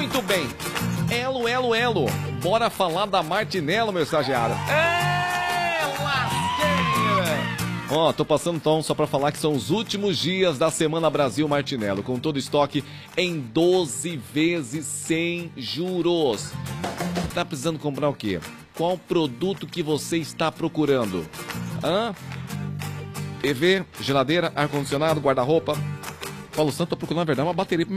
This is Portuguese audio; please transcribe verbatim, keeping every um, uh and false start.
Muito bem. Elo, elo, elo. Bora falar da Martinello, meu estagiário. É, lasqueira. Ó, tô passando então só pra falar que são os últimos dias da Semana Brasil Martinello, com todo estoque em doze vezes sem juros. Tá precisando comprar o quê? Qual produto que você está procurando? Hã? T V, geladeira, ar-condicionado, guarda-roupa. Paulo Santos, tô procurando, na verdade, uma bateria pro meu